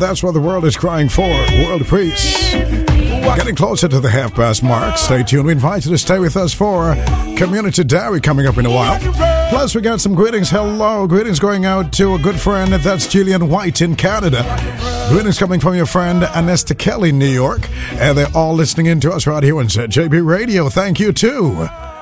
that's what the world is crying for. World peace. Getting closer to the half-past mark. Stay tuned. We invite you to stay with us for Community Diary coming up in a while. Plus, we got some greetings. Hello. Greetings going out to a good friend. That's Gillian White in Canada. Greetings coming from your friend Anesta Kelly in New York. And they're all listening in to us right here on ZJB Radio. Thank you, too.